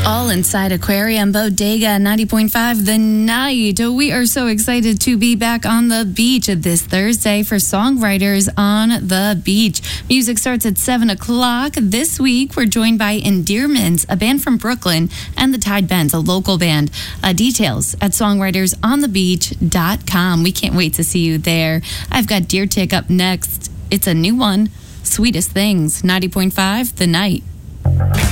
All inside Aquarium Bodega 90.5 The Night. We are so excited to be back on the beach this Thursday for Songwriters on the Beach. Music starts at 7 o'clock. This week, we're joined by Endearments, a band from Brooklyn, and the Tide Bends, a local band. Details at songwritersonthebeach.com. We can't wait to see you there. I've got Deer Tick up next. It's a new one, Sweetest Things, 90.5 The Night.